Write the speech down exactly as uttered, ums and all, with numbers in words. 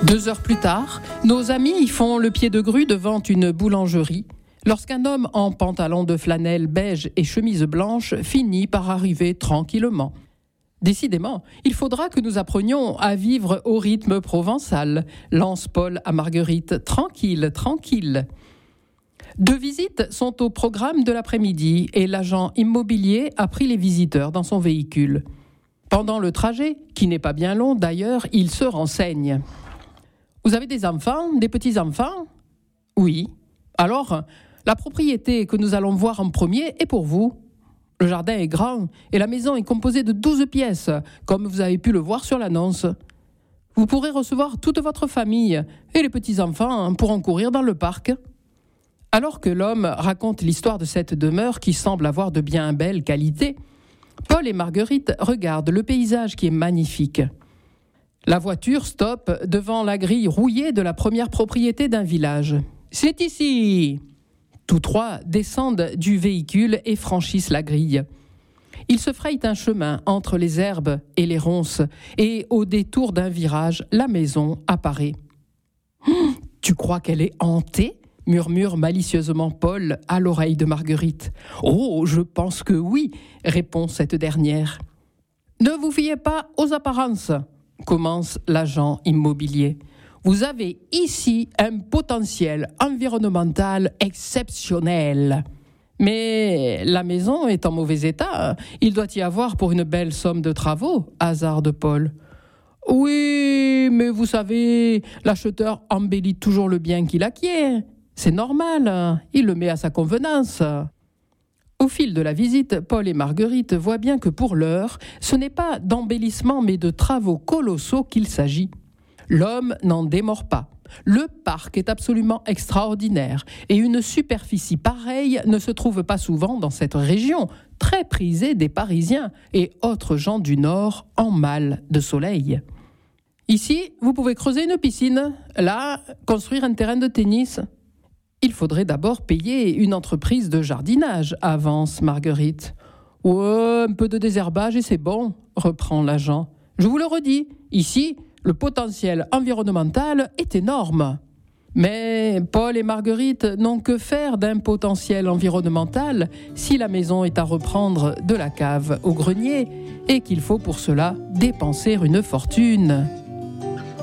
Deux heures plus tard, nos amis font le pied de grue devant une boulangerie, lorsqu'un homme en pantalon de flanelle beige et chemise blanche finit par arriver tranquillement. Décidément, il faudra que nous apprenions à vivre au rythme provençal, lance Paul à Marguerite. Tranquille, tranquille. Deux visites sont au programme de l'après-midi et l'agent immobilier a pris les visiteurs dans son véhicule. Pendant le trajet, qui n'est pas bien long d'ailleurs, il se renseigne. Vous avez des enfants, des petits-enfants ? Oui. Alors, la propriété que nous allons voir en premier est pour vous. Le jardin est grand et la maison est composée de douze pièces, comme vous avez pu le voir sur l'annonce. Vous pourrez recevoir toute votre famille et les petits-enfants pourront courir dans le parc. Alors que l'homme raconte l'histoire de cette demeure qui semble avoir de bien belles qualités, Paul et Marguerite regardent le paysage qui est magnifique. La voiture stoppe devant la grille rouillée de la première propriété d'un village. « C'est ici !» Tous trois descendent du véhicule et franchissent la grille. Ils se frayent un chemin entre les herbes et les ronces, et au détour d'un virage, la maison apparaît. Hum, « Tu crois qu'elle est hantée ?» murmure malicieusement Paul à l'oreille de Marguerite. « Oh, je pense que oui !» répond cette dernière. « Ne vous fiez pas aux apparences !» commence l'agent immobilier. Vous avez ici un potentiel environnemental exceptionnel. Mais la maison est en mauvais état. Il doit y avoir pour une belle somme de travaux, hasarde Paul. Oui, mais vous savez, l'acheteur embellit toujours le bien qu'il acquiert. C'est normal, il le met à sa convenance. Au fil de la visite, Paul et Marguerite voient bien que pour l'heure, ce n'est pas d'embellissement mais de travaux colossaux qu'il s'agit. L'homme n'en démord pas. Le parc est absolument extraordinaire et une superficie pareille ne se trouve pas souvent dans cette région, très prisée des Parisiens et autres gens du Nord en mal de soleil. Ici, vous pouvez creuser une piscine, là, construire un terrain de tennis. Il faudrait d'abord payer une entreprise de jardinage, avance Marguerite. « Ouais, un peu de désherbage et c'est bon », reprend l'agent. « Je vous le redis, ici, le potentiel environnemental est énorme. » Mais Paul et Marguerite n'ont que faire d'un potentiel environnemental si la maison est à reprendre de la cave au grenier et qu'il faut pour cela dépenser une fortune.